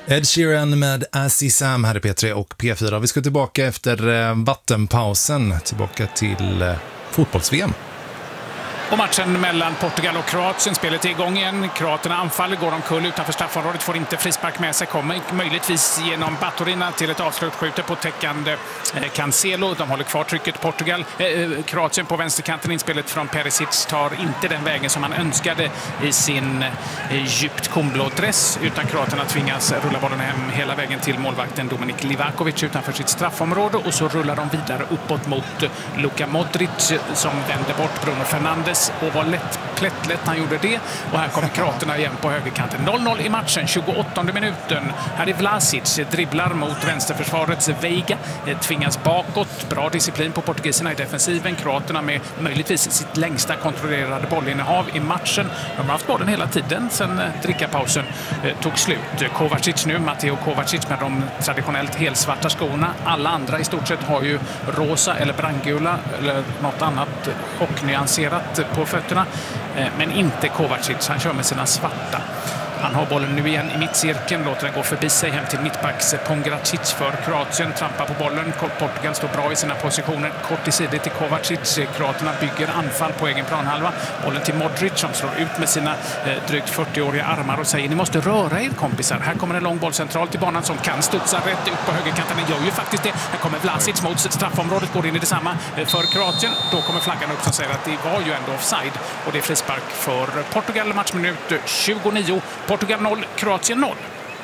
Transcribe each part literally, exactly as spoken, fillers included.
Ed Sheeran med As I Sam här i P tre och P fyra. Vi ska tillbaka efter eh, vattenpausen, tillbaka till eh, fotbolls-V M. Och matchen mellan Portugal och Kroatien, spelet är igång igen. Kroaterna anfaller, går omkull utanför straffområdet, får inte frispark med sig, kommer möjligtvis genom Baturina till ett avslut, skjuter på täckande eh, Cancelo. De håller kvar trycket. Portugal, eh, Kroatien på vänsterkanten, inspelet från Perisic tar inte den vägen som han önskade i sin eh, djupt komblå dress, utan kroaterna tvingas rulla bollen hem hela vägen till målvakten Dominik Livakovic utanför sitt straffområde, och så rullar de vidare uppåt mot Luka Modric som vänder bort Bruno Fernandes, och var lätt, plättlätt han gjorde det. Och här kommer kroaterna igen på högerkanten. noll noll i matchen, tjugoåttonde minuten. Här är Vlasic, dribblar mot vänsterförsvarets Veiga, tvingas bakåt. Bra disciplin på portugiserna i defensiven. Kroaterna med möjligtvis sitt längsta kontrollerade bollinnehav i matchen. De har haft bollen hela tiden sedan drickapausen tog slut. Kovacic nu, Matteo Kovacic med de traditionellt helsvarta skorna. Alla andra i stort sett har ju rosa eller brandgula eller något annat chocknyanserat på fötterna, men inte Kovacic. Han kör med sina svarta. Han har bollen nu igen i mittcirkeln, låter den gå förbi sig hem till mittbacks Pongracic för Kroatien, trampar på bollen. Portugal står bra i sina positioner, kort i sidor till Kovacic. Kroaterna bygger anfall på egen planhalva. Bollen till Modric som slår ut med sina eh, drygt fyrtioåriga armar och säger: ni måste röra er kompisar. Här kommer en lång boll centralt till banan som kan studsa rätt ut på högerkanten. Den gör ju faktiskt det. Här kommer Vlasic mot straffområdet, går in i detsamma för Kroatien. Då kommer flaggan upp som säger att det var ju ändå offside, och det är frispark för Portugal. Matchminut tjugonio. Portugal noll, Kroatien noll.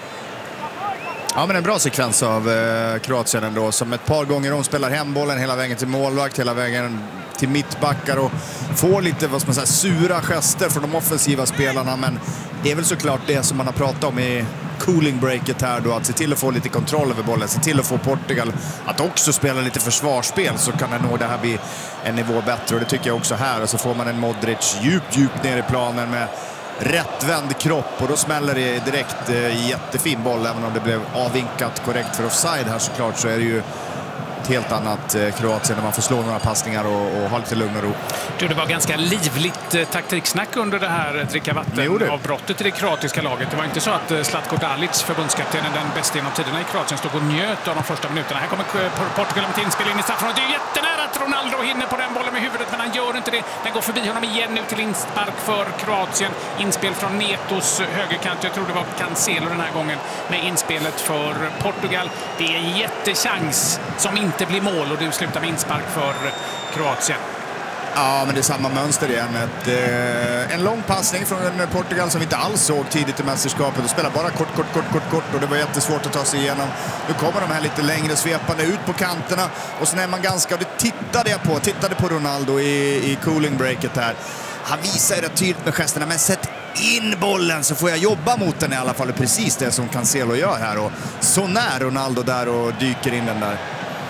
Ja, men en bra sekvens av eh, Kroatien ändå, som ett par gånger de spelar hem bollen hela vägen till målvakt, hela vägen till mittbackar och får lite, vad ska man säga, sura gester från de offensiva spelarna. Men det är väl såklart det som man har pratat om i cooling breaket här då, att se till att få lite kontroll över bollen, se till att få Portugal att också spela lite försvarsspel, så kan det nog det här bli en nivå bättre, och det tycker jag också här. Och så får man en Modric djupt, djupt ner i planen med rättvänd kropp, och då smäller det direkt eh, jättefin boll. Även om det blev avvinkat korrekt för offside här såklart, så är det ju ett helt annat eh, Kroatien när man får slå några passningar och, och ha lite lugn och ro. Du, det var ganska livligt eh, taktiksnack under det här dricka vatten av brottet i det kroatiska laget. Det var inte så att eh, Zlatko Dalic, förbundskaptenen, den bästa genom tiderna i Kroatien, stod och njöt av de första minuterna. Här kommer Portugal med ett inspel in i straffområdet. Det är jättenära att Ronaldo hinner på den bollen med huvudet, men han gör inte det. Den går förbi honom igen nu till inspark för Kroatien. Inspel från Netos högerkant. Jag tror det var Cancelo den här gången med inspelet för Portugal. Det är en jättechans som inte blir mål, och det slutar med inspark för Kroatien. Ja, men det är samma mönster igen. Ett, eh, en lång passning från Portugal som vi inte alls såg tidigt i mästerskapet. De spelar bara kort, kort, kort, kort, kort, och det var jättesvårt att ta sig igenom. Nu kommer de här lite längre svepande ut på kanterna, och sen är man ganska, och det tittade jag på, tittade på Ronaldo i, i cooling breaket här. Han visar det tydligt med gesterna, men sätt in bollen så får jag jobba mot den i alla fall. Precis det som Cancelo gör här, och så när Ronaldo där och dyker in den där.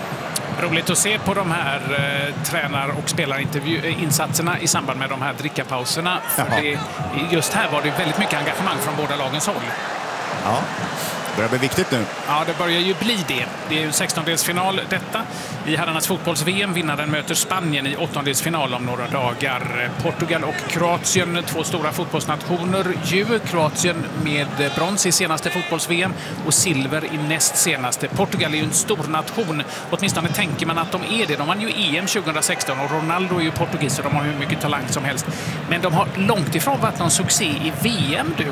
Roligt att se på de här eh, tränar- och spelarinsatserna i samband med de här drickapauserna. För det, just här var det väldigt mycket engagemang från båda lagens håll. Ja, det börjar bli viktigt nu. Ja, det börjar ju bli det. Det är ju sextondelsfinal detta. I herrarnas fotbolls-V M. Vinnaren möter Spanien i åttondelsfinal om några dagar. Portugal och Kroatien, två stora fotbollsnationer. Ju Kroatien med brons i senaste fotbolls-V M och silver i näst senaste. Portugal är ju en stor nation. Åtminstone tänker man att de är det. De vann ju E M tjugohundrasexton, och Ronaldo är ju portugis, och de har hur mycket talang som helst. Men de har långt ifrån varit någon succé i V M, du.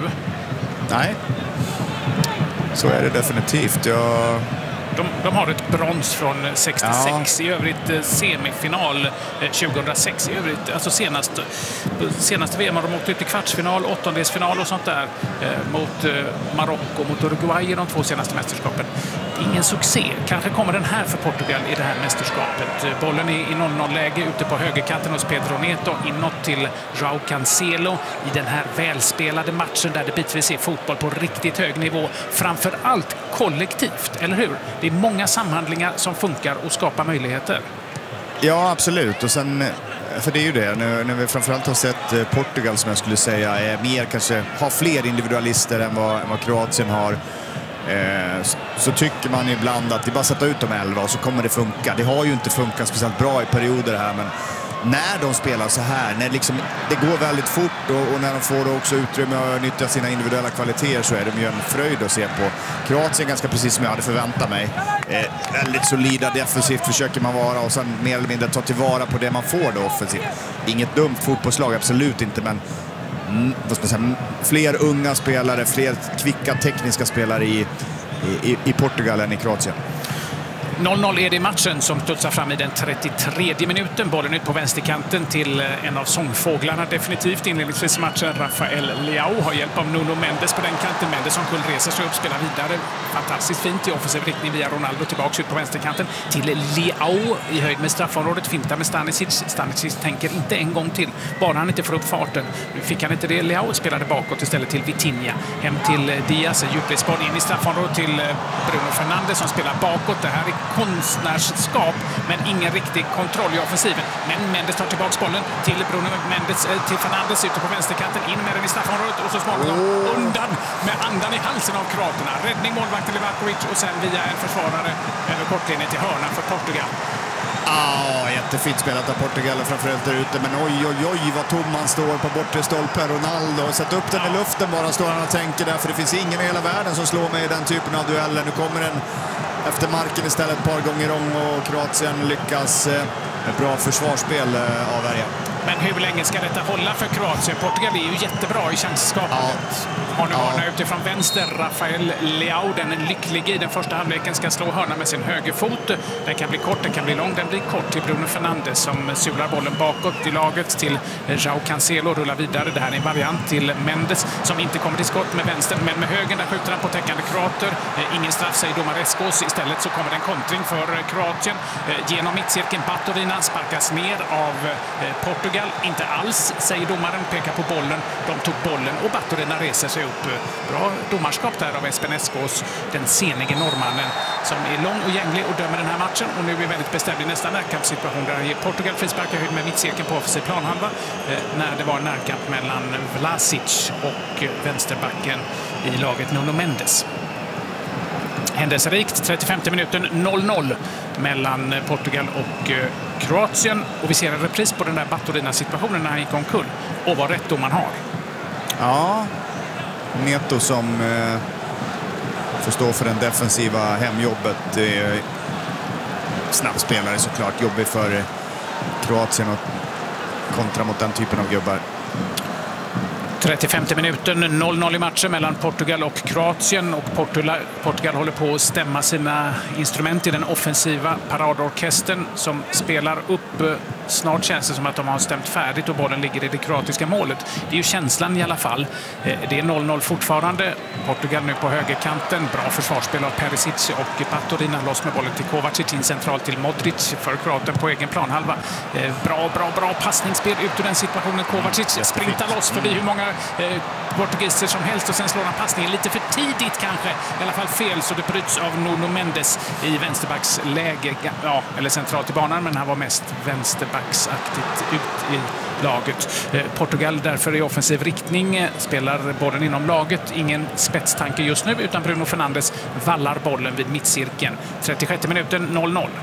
Nej. Så är det definitivt. Jag... De, de har ett brons från sextiosex, ja. I övrigt semifinal tjugohundrasex, i övrigt, alltså senast, senaste V M har de åkt ut i kvartsfinal, åttondelsfinal och sånt där eh, mot eh, Marocko, mot Uruguay i de två senaste mästerskapen. Ingen succé. Kanske kommer den här för Portugal i det här mästerskapet. Bollen är i noll noll-läge ute på högerkanten hos Pedro Neto, inåt till João Cancelo i den här välspelade matchen där det bitvis är fotboll på riktigt hög nivå. Framför allt kollektivt, eller hur? Det är många samhandlingar som funkar och skapar möjligheter. Ja, absolut. Och sen, för det är ju det, när, när vi framförallt har sett Portugal, som jag skulle säga är mer, kanske har fler individualister än vad, än vad Kroatien har. Eh, så, så tycker man ibland att det bara sätta ut de elva och så kommer det funka. Det har ju inte funkat speciellt bra i perioder här, men när de spelar så här, när liksom, det går väldigt fort och, och när de får också utrymme att nyttja sina individuella kvaliteter, så är de ju en fröjd att se på. Kroatien ganska precis som jag hade förväntat mig. Eh, väldigt solida defensivt försöker man vara och sen mer eller mindre ta tillvara på det man får då offensivt. Inget dumt fotbollslag, absolut inte, men mm, vad ska man säga, fler unga spelare, fler kvicka tekniska spelare i, i, i Portugal än i Kroatien. noll noll är det i matchen som studsar fram i den trettiotredje minuten. Bollen ut på vänsterkanten till en av sångfåglarna definitivt inledningsvis i matchen. Rafael Leao har hjälp av Nuno Mendes på den kanten. Mendes som kull reser sig upp, spelar vidare. Fantastiskt fint i offensiv riktning via Ronaldo tillbaka ut på vänsterkanten till Leao i höjd med straffområdet. Fintar med Stanisic. Stanisic tänker inte en gång till, bara han inte får upp farten. Nu fick han inte det. Leao spelade bakåt istället till Vitinha. Hem till Diaz, djupledsboll in i straffområdet till Bruno Fernandes som spelar bakåt. Det här är konstnärsskap, men ingen riktig kontroll i offensiven. Men Mendes tar tillbaka bollen till Bruno Mendes, till Fernandes ute på vänsterkanten, in med den i straffområdet och så småningom oh. undan med andan i halsen av kroaterna. Räddning målvakten Livakovic och sen via en försvarare över kortlinjen till hörna för Portugal. Ah, jättefint spelat av Portugal och framförallt där ute, men oj, oj, oj vad tom han står på bortre stolpen. Ronaldo, sätt upp den i luften bara, står han och tänker där, för det finns ingen i hela världen som slår mig i den typen av dueller. Nu kommer den efter marken istället ett par gånger om och Kroatien lyckas eh, med bra försvarsspel eh, avvärja. Men hur länge ska detta hålla för Kroatien? Portugal är ju jättebra i chansskapandet. Ja. Har nu hörna ja. utifrån vänster. Rafael Leao, den är lycklig i den första halvleken, ska slå hörna med sin högerfot. Den kan bli kort, den kan bli lång. Den blir kort till Bruno Fernandes som sular bollen bakåt i laget till João Cancelo, rullar vidare. Det här är en variant till Mendes som inte kommer till skott med vänster, men med höger där skjuter han på täckande kroater. Ingen straff, säger domare Eskos. Istället så kommer det en kontring för Kroatien. Genom mittcirkeln, Baturina sparkas ner av Portugal. Inte alls, säger domaren, pekar på bollen. De tog bollen och Baturina reser sig upp. Bra domarskap där av Espen Eskos, den senige norrmannen som är lång och gänglig och dömer den här matchen. Och nu är väldigt bestämd i nästa närkampssituation där han ger Portugal frisparkar höjd med mittcirkeln på offensiv planhalva eh, när det var en närkamp mellan Vlasic och vänsterbacken i laget Nuno Mendes. Händelserikt, trettiofemte minuten, noll noll mellan Portugal och Kroatien. Och vi ser en repris på den där Baturina-situationen när han gick omkull. Och vad rätt man har. Ja, Neto som eh, får stå för den defensiva hemjobbet. Eh, snabbspelare såklart, jobbig för eh, Kroatien och kontra mot den typen av gubbar. trettiofemte minuten, noll noll i matchen mellan Portugal och Kroatien. Och Portugal, Portugal håller på att stämma sina instrument i den offensiva paradorkestern som spelar upp. Snart känns det som att de har stämt färdigt och bollen ligger i det kroatiska målet. Det är ju känslan i alla fall. Det är noll noll fortfarande. Portugal nu på högerkanten. Bra försvarsspel av Perisic och Baturina, loss med bollen till Kovacic, in centralt till Modric för Kroaten på egen planhalva. Bra, bra, bra passningsspel ut ur den situationen. Kovacic sprintar loss förbi hur många eh, portugiser som helst och sen slår han passningen lite för tidigt kanske. I alla fall fel, så det bryts av Nuno Mendes i vänsterbacksläge. Ja, eller centralt i banan, men han var mest vänsterbacksaktigt ut i laget. Eh, Portugal därför i offensiv riktning eh, spelar bollen inom laget. Ingen spetstanke just nu, utan Bruno Fernandes vallar bollen vid mittcirkeln. trettiosjätte minuten, noll noll.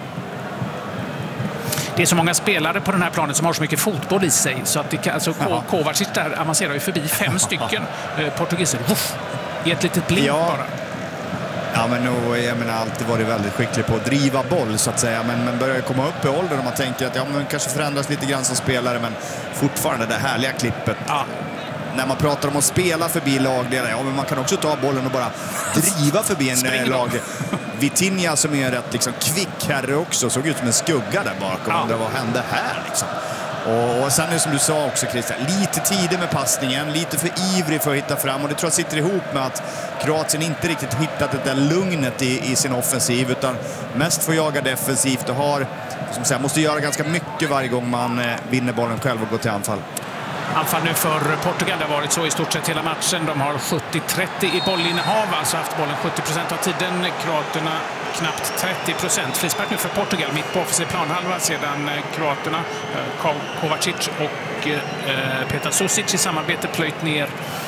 Det är så många spelare på den här planen som har så mycket fotboll i sig så att det kan, alltså, Kovacic där avancerar ju förbi fem stycken eh, portugiser. Uff, i ett litet blink ja. bara. Ja, men nu, jag menar, alltid varit väldigt skicklig på att driva boll så att säga, men, men börjar komma upp i åldern och man tänker att ja, man kanske förändras lite grann som spelare, men fortfarande det härliga klippet. Ja. När man pratar om att spela förbi lagledare, ja, men man kan också ta bollen och bara driva förbi en lagledare. Vitinha som är rätt liksom kvick herre också, såg ut som en skugga där bakom. Ja. Undrar vad hände här liksom. Och, och sen är det som du sa också, Christian, lite tidigt med passningen, lite för ivrig för att hitta fram, och det tror jag sitter ihop med att Kroatien inte riktigt hittat det där lugnet i, i sin offensiv, utan mest får jaga defensivt och har, som säga, måste göra ganska mycket varje gång man eh, vinner bollen själv och går till anfall. Anfall nu för Portugal, det har varit så i stort sett hela matchen. De har sjuttio trettio i bollinnehav, alltså haft bollen sjuttio procent av tiden. Kroaterna knappt trettio procent. Frispark nu för Portugal, mitt på offensiv planhalva sedan Kroaterna, Kovacic och Petar Susic i samarbete plöjt ner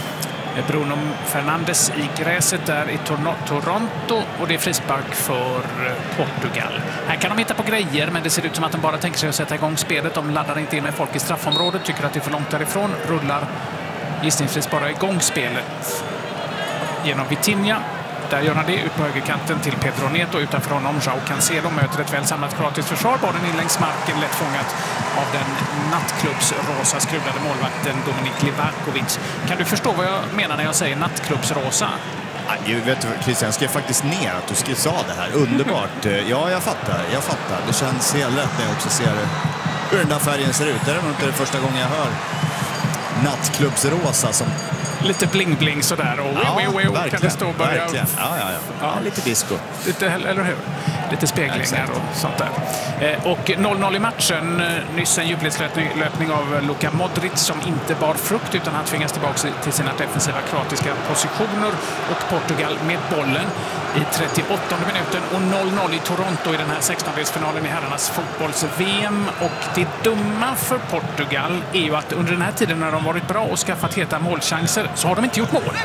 Bruno Fernandes i gräset där i Toronto och det är frispark för Portugal. Här kan de hitta på grejer, men det ser ut som att de bara tänker sig att sätta igång spelet. De laddar inte in med folk i straffområdet, tycker att det är för långt därifrån, rullar gissningsvis bara igång spelet genom Vitinha. Där gör han det ut på högerkanten till Pedro Neto. Utanför honom João Cancelo möter ett väl samlat kroatiskt försvar. Bollen in längs marken, lätt fångat av den nattklubbsrosa skruvade målvakten Dominik Livakovic. Kan du förstå vad jag menar när jag säger nattklubbsrosa? Jag vet du, Christian, jag skrev faktiskt ner att du skrev sa det här. Underbart. Ja, jag fattar. Jag fattar. Det känns helt rätt när jag också ser hur den där färgen ser ut. Det är nog inte det första gången jag hör nattklubbsrosa som... Lite bling-bling sådär. Och ja, wii, wii, wii, kan det stå och börja... verkligen. Ja, ja, ja. ja, lite disco. Lite, eller hur? Lite speglingar Exakt. och sånt där. Eh, och noll noll i matchen. Nyss en djupledslöpning av Luka Modric som inte bar frukt utan han tvingas tillbaka till sina defensiva kroatiska positioner. Och Portugal med bollen i trettioåttonde minuten och noll noll i Toronto i den här sextondelsfinalen i herrarnas fotbolls-V M. Och det dumma för Portugal är ju att under den här tiden när de varit bra och skaffat heta målchanser så har de inte gjort mål.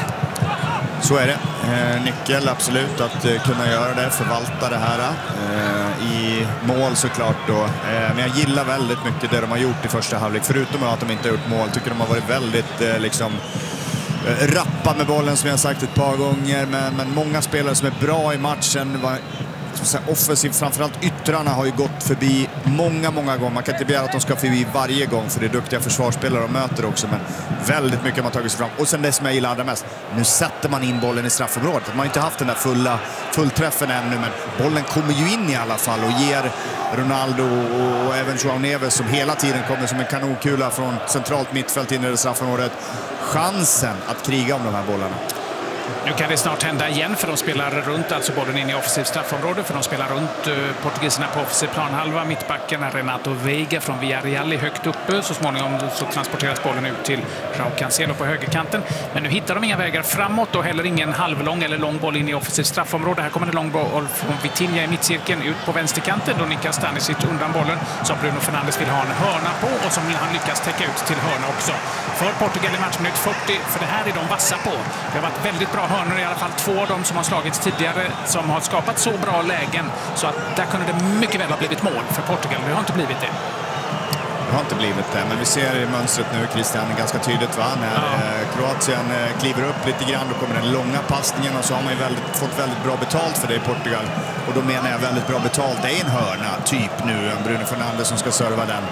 Så är det. Eh, nyckel absolut att eh, kunna göra det, förvalta det här eh, i mål såklart då. Eh, men jag gillar väldigt mycket det de har gjort i första halvlek. Förutom att de inte har gjort mål tycker de har varit väldigt eh, liksom eh, rappa med bollen som jag sagt ett par gånger. Men, men många spelare som är bra i matchen var offensivt, framförallt yttrarna har ju gått förbi många, många gånger. Man kan inte begära att de ska förbi varje gång för det är duktiga försvarsspelare de möter också, men väldigt mycket har man tagit sig fram. Och sen det som jag gillar allra mest, nu sätter man in bollen i straffområdet. Man har inte haft den där fulla fullträffen ännu, men bollen kommer ju in i alla fall och ger Ronaldo och även João Neves som hela tiden kommer som en kanonkula från centralt mittfält in i det straffområdet chansen att kriga om de här bollarna. Nu kan det snart hända igen för de spelar runt, alltså bollen in i offensivt straffområde, för de spelar runt uh, portugiserna på offensiv planhalva. Mittbacken Renato Veiga från Villarreal är högt uppe. Så småningom så transporteras bollen ut till João Cancelo på högerkanten. Men nu hittar de inga vägar framåt och heller ingen halvlång eller lång boll in i offensivt straffområde. Här kommer en lång boll från Vitinha i mittcirkeln ut på vänsterkanten. Då nickar Stanisic undan bollen som Bruno Fernandes vill ha en hörna på och som han lyckas täcka ut till hörna också. För Portugal i matchminut fyrtio, för det här är de vassa på. Det har varit väldigt bra hörnor, i alla fall två av dem som har slagits tidigare som har skapat så bra lägen så att där kunde det mycket väl ha blivit mål för Portugal. Det har inte blivit det. Det har inte blivit det, men vi ser i mönstret nu, Christian, ganska tydligt va? När ja. Kroatien kliver upp lite grann, då kommer den långa passningen och så har man ju väldigt, fått väldigt bra betalt för det i Portugal. Och då menar jag väldigt bra betalt. Det är en hörna, typ nu, Bruno Fernandes som ska serva den.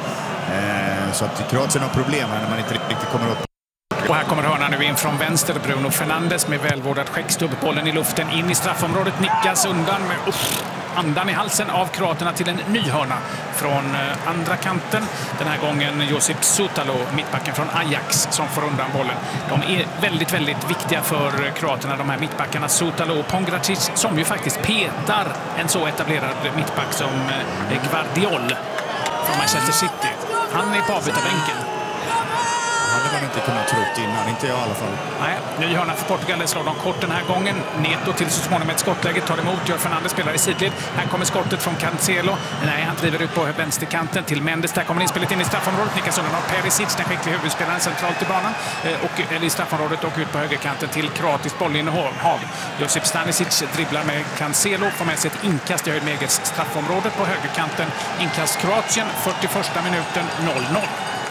Så att Kroatien har problem här när man inte riktigt kommer upp. Och här kommer hörnan nu in från vänster. Bruno Fernandes med välvårdad skäckstubb. Bollen i luften in i straffområdet. Nickas undan med uff, andan i halsen av kroaterna till en ny hörna från andra kanten. Den här gången Josip Sutalo, mittbacken från Ajax, som får undan bollen. De är väldigt, väldigt viktiga för kroaterna, de här mittbackarna. Sutalo och Pongracic, som ju faktiskt petar en så etablerad mittback som Gvardiol från Manchester City. Han är på avbytarbänken. hade man inte kunnat trott innan, inte jag i alla fall. Nej, ny hörna för Portugal, det slår de kort den här gången. Neto till så småningom ett skottläge, tar emot, gör Fernandes spelar i sidled. Här kommer skottet från Cancelo. Nej, han driver ut på vänsterkanten till Mendes. Där kommer inspelet in i straffområdet. Nickas undan av Perisic, den skickliga huvudspelaren centralt i banan. Och, eller i straffområdet och ut på högerkanten till kroatiskt bollinnehav. Josip Stanisic dribblar med Cancelo, får med sig ett inkast i höjd med eget straffområde på högerkanten. Inkast Kroatien, fyrtioförsta minuten, noll noll.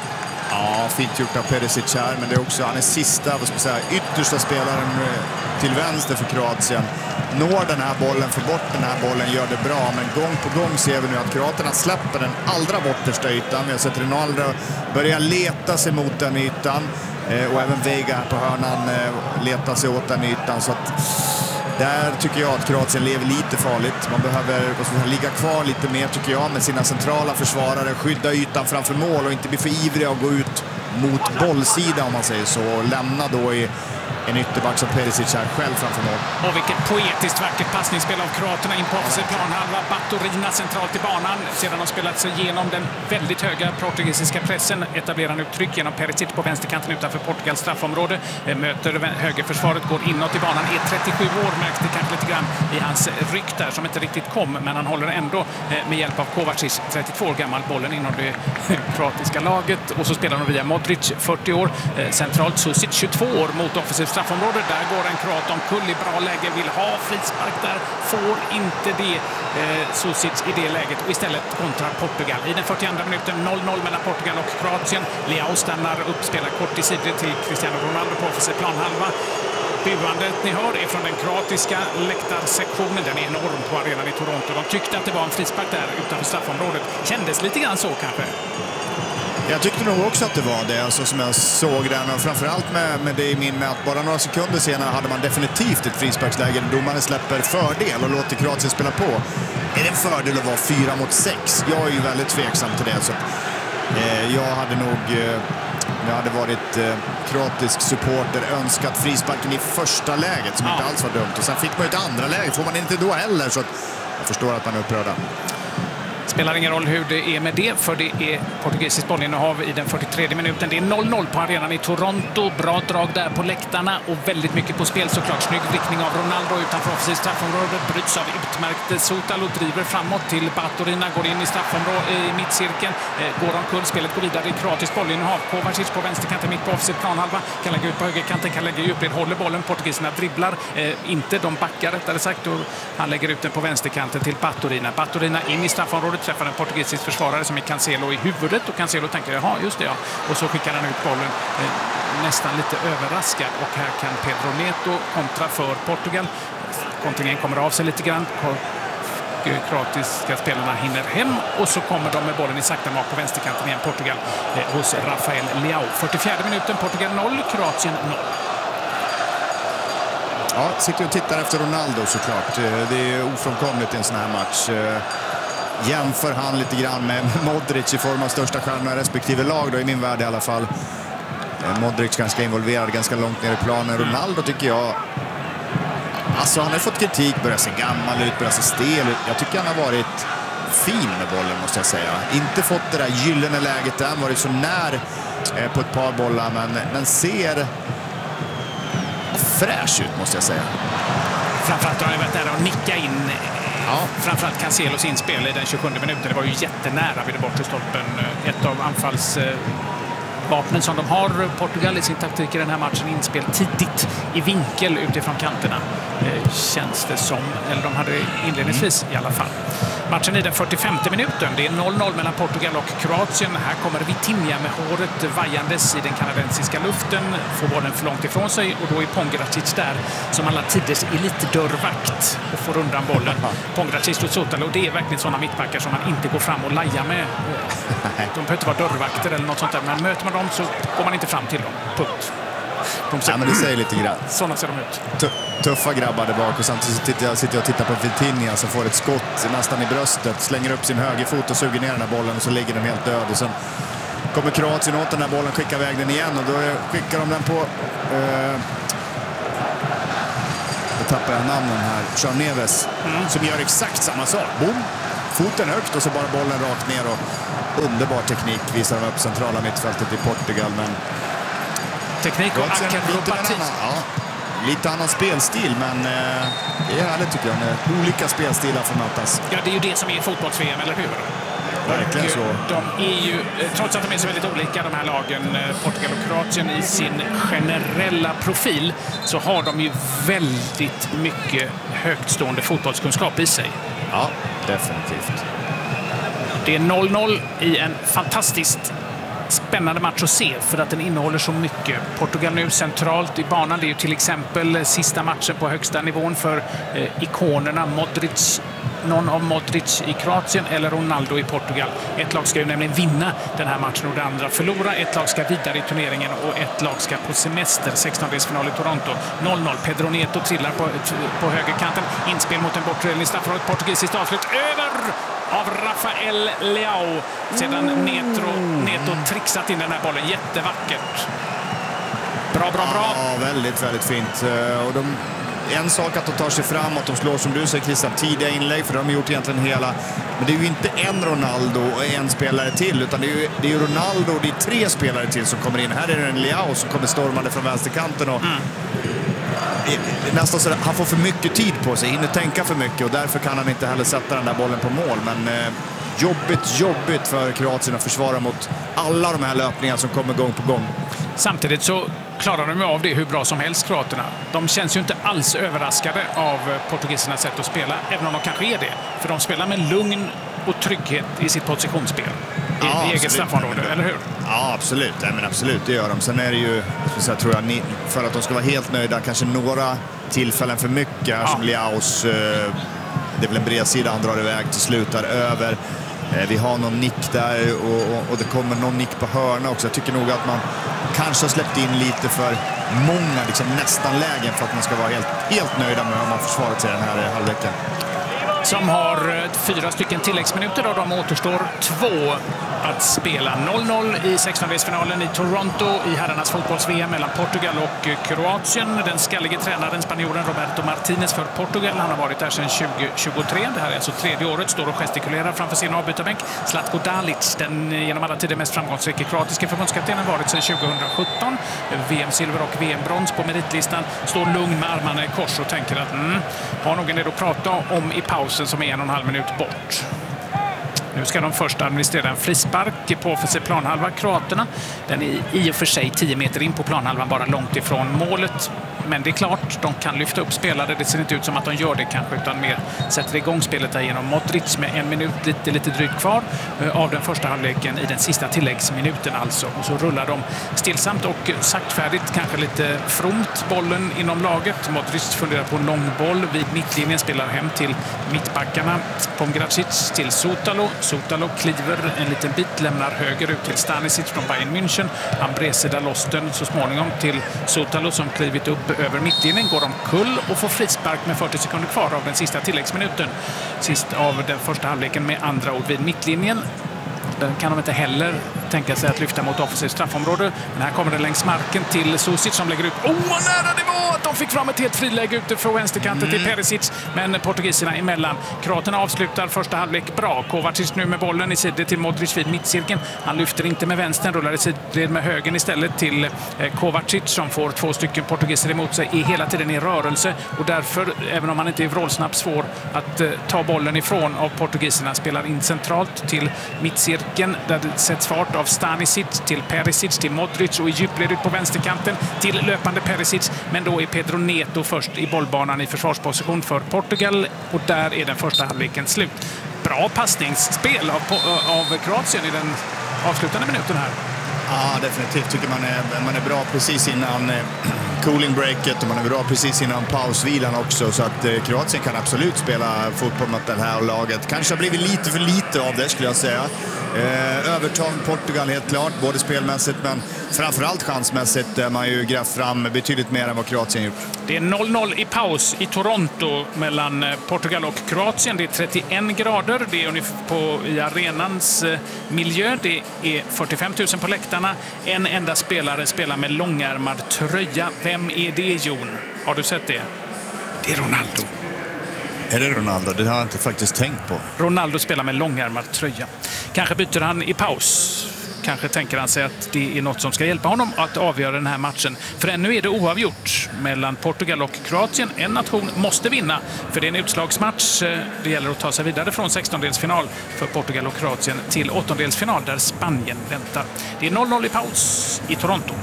Ja, fint gjort av Perisic här, men det är också, han är sista, vad ska man säga, yttersta spelaren till vänster för Kroatien. Når den här bollen, får bort den här bollen, gör det bra, men gång på gång ser vi nu att kroaterna släpper den allra bortersta ytan. Vi har sett Ronaldo börja leta sig mot den ytan, och även Veiga här på hörnan letar sig åt den ytan, så att där tycker jag att Kroatien lever lite farligt. Man behöver säga, ligga kvar lite mer tycker jag med sina centrala försvarare, skydda ytan framför mål och inte bli för ivriga och gå ut mot bollsidan om man säger så, och lämna då i en ytterback som Perisic här själv framför mål. Och vilket poetiskt vackert passningsspel av kroaterna in på offensiv planhalva. Baturina centralt i banan. Sedan har spelat sig igenom den väldigt höga portugisiska pressen. Etablerar nu tryck genom Perisic på vänsterkanten utanför Portugals straffområde. Möter högerförsvaret, går inåt i banan. Är trettiosju år, märks det kanske lite grann i hans ryck där som inte riktigt kom. Men han håller ändå med hjälp av Kovacic, trettiotvå år gammal, bollen inom det kroatiska laget. Och så spelar de via Modric, fyrtio år. Centralt Susic, tjugotvå år, mot offensiv straffområde. Där går en kroat omkull i bra läge, vill ha frispark där, får inte det eh, Susic i det läget och istället kontrar Portugal. I den fyrtioandra minuten noll noll mellan Portugal och Kroatien. Leao stannar upp, spelar kort i sidor till Cristiano Ronaldo på offensiv planhalva. Buandet ni hör är från den kroatiska läktarsektionen. Den är enorm på arenan i Toronto. De tyckte att det var en frispark där utanför straffområdet. Kändes lite grann så kanske. Jag tyckte nog också att det var det, alltså, som jag såg den. Och framförallt med, med det i minne att bara några sekunder senare hade man definitivt ett frisparksläge. Domaren släpper fördel och låter Kroatien spela på. Är det en fördel att vara fyra mot sex? Jag är ju väldigt tveksam till det. Så, eh, jag hade nog... Eh, jag hade varit eh, kroatisk supporter, önskat frisparken i första läget som ja. inte alls var dumt. Och sen fick man ju ett andra läge, får man inte då heller. Så att jag förstår att man är upprörda. Spelar ingen roll hur det är med det, för det är portugisiskt bollinnehav i den fyrtiotredje minuten. Det är noll noll på arenan i Toronto. Bra drag där på läktarna och väldigt mycket på spel såklart. Snygg riktning av Ronaldo utanför offensivt straffområde. Bryts av utmärkte Sotalo, driver framåt till Baturina, går in i straffområdet i mittcirkeln. Eh, går omkull, spelet går vidare i kroatiskt bollinnehav. Kovacic på vänsterkanten, mitt på offensivt planhalva. Kan lägga ut på högerkanten, kan lägga i djupled, håller bollen. Portugiserna dribblar, eh, inte de backar rättare sagt. Och han lägger ut den på vänsterkanten till Baturina. Baturina in i straffområdet, träffar en portugisisk försvarare som är Cancelo i huvudet och Cancelo tänker, jaha just det ja. Och så skickar han ut bollen eh, nästan lite överraskad och här kan Pedro Neto kontra för Portugal. Kontringen kommer av sig lite grann. Kroatiska spelarna hinner hem och så kommer de med bollen i sakta mak på vänsterkanten igen, Portugal eh, hos Rafael Leao. fyrtiofjärde minuten, Portugal noll, Kroatien noll. Ja, sitter och tittar efter Ronaldo såklart. Det är ofrånkomligt i en sån här match. Jämför han lite grann med Modric i form av största stjärnorna respektive lag då, i min värld i alla fall. Modric ganska involverad, ganska långt ner i planen. Ronaldo tycker jag, alltså han har fått kritik, börjar se gammal ut, börjar se stel ut. Jag tycker han har varit fin med bollen måste jag säga. Inte fått det där gyllene läget där, han varit så när på ett par bollar, men, men ser fräsch ut måste jag säga. Framförallt har han varit nära att nicka in. Ja, framförallt Cancelos inspel i den tjugosjunde minuten. Det var ju jättenära vid det bortre stolpen. Ett av anfallsvapnen som de har, Portugal, i sin taktik i den här matchen. Inspel tidigt i vinkel utifrån kanterna. Känns det som. Eller de hade inledningsvis i alla fall. Matchen i den fyrtiofemte minuten. Det är noll noll mellan Portugal och Kroatien. Här kommer Vitinha med håret vajandes i den kanadensiska luften. Får bollen för långt ifrån sig och då är Pongracic där som alla tiders elitdörrvakt och får undan bollen. Pongracic och Sotalo, det är verkligen sådana mittbackar som man inte går fram och lajar med. De behöver inte vara dörrvakter eller något sånt där, men möter man dem så går man inte fram till dem. Punkt. De ser, ja, men det säger lite grann. Sådana ser de ut. Tuffa grabbar där bak och samtidigt sitter jag, sitter jag och tittar på Vitinha som får ett skott nästan i bröstet, slänger upp sin högerfot och suger ner den här bollen och så ligger den helt död och sen kommer Kroatien åt den här bollen, skickar iväg den igen och då skickar de den på eh, då tappar jag namnen här, João Neves mm. som gör exakt samma sak. Boom, foten högt och så bara bollen rakt ner och underbar teknik visar de upp centrala mittfältet i Portugal, men teknik och akrobati. Ja, lite annan spelstil, men eh, det är härligt tycker jag när olika spelstilar får mötas. Ja, det är ju det som är fotbolls-V M, eller hur? Verkligen så. De är ju, trots att de är så väldigt olika de här lagen, Portugal och Kroatien i sin generella profil, så har de ju väldigt mycket högtstående fotbollskunskap i sig. Ja, definitivt. Det är noll noll i en fantastiskt spännande match att se för att den innehåller så mycket. Portugal nu centralt i banan. Det är ju till exempel sista matchen på högsta nivån för eh, ikonerna Modric, någon av Modric i Kroatien eller Ronaldo i Portugal. Ett lag ska ju nämligen vinna den här matchen och det andra förlora. Ett lag ska vidare i turneringen och ett lag ska på semester. sextondelsfinal i Toronto. noll noll. Pedro Neto trillar på, på högerkanten. Inspel mot en bortre i straffområdet. Portugisiskt avslut över av Rafael Leao. Sedan Neto, Neto trixat in den här bollen. Jättevackert. Bra, bra, bra. Ja, väldigt, väldigt fint. Och de, en sak att de tar sig framåt, de slår som du säger Christian, tidiga inlägg, för de har gjort egentligen hela. Men det är ju inte en Ronaldo och en spelare till, utan det är ju, det är ju Ronaldo och det är tre spelare till som kommer in. Här är det en Leao som kommer stormande från vänsterkanten och mm. nästan så han får för mycket tid på sig, hinner tänka för mycket och därför kan han inte heller sätta den där bollen på mål. Men eh, jobbigt, jobbigt för Kroatien att försvara mot alla de här löpningarna som kommer gång på gång. Samtidigt så klarar de av det hur bra som helst, kroaterna. De känns ju inte alls överraskade av portugisernas sätt att spela, även om de kanske är det. För de spelar med lugn och trygghet i sitt positionsspel. I, ja, i eget straffområde, eller hur? Ja, absolut. Ja, men absolut, det gör de. Sen är det ju, jag tror jag, för att de ska vara helt nöjda, kanske några tillfällen för mycket. Här ja. Som Leaus, det är väl en bred sida han drar iväg till slut där över. Vi har någon nick där och, och, och det kommer någon nick på hörna också. Jag tycker nog att man kanske har släppt in lite för många liksom, nästan lägen för att man ska vara helt, helt nöjda med hur man försvarat sig den här halvleken. Som har fyra stycken tilläggsminuter och de återstår två att spela. noll noll i sextondelsfinalen i Toronto i herrarnas fotbolls-V M mellan Portugal och Kroatien. Den skallige tränaren, spanjoren Roberto Martinez för Portugal. Han har varit där sedan tjugo tjugotre. Det här är alltså tredje året. Står och gestikulerar framför sin avbytarbänk. Zlatko Dalic, den genom alla tider mest framgångsrika kroatiska förbundskaptenen, varit sedan tjugohundrasjutton. V M-silver och V M-brons på meritlistan. Står lugn med armarna i kors och tänker att mm, har någon del att prata om i pausen som är en och en halv minut bort. Nu ska de först administrera en frispark på offensiv planhalva, kroaterna. Den är i och för sig tio meter in på planhalvan, bara långt ifrån målet. Men det är klart, de kan lyfta upp spelare. Det ser inte ut som att de gör det kanske, utan mer sätter igång spelet där genom Modric med en minut, lite, lite drygt kvar av den första halvleken i den sista tilläggsminuten alltså. Och så rullar de stillsamt och saktfärdigt, kanske lite fromt, bollen inom laget. Modric funderar på en lång boll vid mittlinjen, spelar hem till mittbackarna. Pomgracic till Sotalo. Sotalo kliver en liten bit, lämnar höger ut till Stanisic från Bayern München. Han bresida loss den så småningom till Sotalo som klivit upp över mittlinjen, går omkull och får frispark med fyrtio sekunder kvar av den sista tilläggsminuten. Sist av den första halvleken med andra ord vid mittlinjen. Den kan de inte heller tänka sig att lyfta mot offensivt straffområde. Men här kommer det längs marken till Susic som lägger ut. Åh, oh, vad nära det var att de fick fram ett helt friläge ute från vänsterkanten mm. till Perisic. Men portugiserna emellan. Kroaterna avslutar första halvlek bra. Kovacic nu med bollen i sidled till Modric vid mittcirkeln. Han lyfter inte med vänstern, rullar i sidled med högen istället till Kovacic som får två stycken portugiser emot sig, är hela tiden i rörelse. Och därför, även om han inte är vrålsnabb, svår att ta bollen ifrån av portugiserna. Spelar in centralt till mittcirkeln där det sätts fart av Stanisic till Perisic till Modric och i djupled ut på vänsterkanten till löpande Perisic. Men då är Pedro Neto först i bollbanan i försvarsposition för Portugal och där är den första halvleken slut. Bra passningsspel av, av Kroatien i den avslutande minuten här. Ja, definitivt tycker man är, man är bra precis innan eh, cooling breaket och man är bra precis innan pausvilan också, så att eh, Kroatien kan absolut spela fotboll mot det här laget. Kanske har blivit lite för lite av det skulle jag säga. Eh, övertag Portugal helt klart, både spelmässigt men framförallt chansmässigt där man ju grävt fram betydligt mer än vad Kroatien gjort. Det är noll noll i paus i Toronto mellan Portugal och Kroatien. Det är trettioen grader, det är ungefär på, i arenans eh, miljö. Det är fyrtiofem tusen på läktarna. En enda spelare spelar med långärmad tröja. Vem är det, Jon? Har du sett det? Det är Ronaldo. Är det Ronaldo? Det har jag inte faktiskt tänkt på. Ronaldo spelar med långärmad tröja. Kanske byter han i paus. Kanske tänker han sig att det är något som ska hjälpa honom att avgöra den här matchen. För ännu är det oavgjort mellan Portugal och Kroatien. En nation måste vinna, för det är en utslagsmatch. Det gäller att ta sig vidare från sextondelsfinal för Portugal och Kroatien till åttondelsfinal där Spanien väntar. Det är noll noll i paus i Toronto.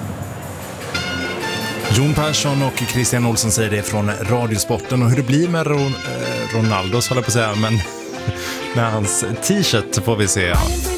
Jon Persson och Christian Olsson säger det från Radiosporten. Och hur det blir med Ron, eh, Ronaldo, så håller jag på att säga, men med hans t-shirt får vi se.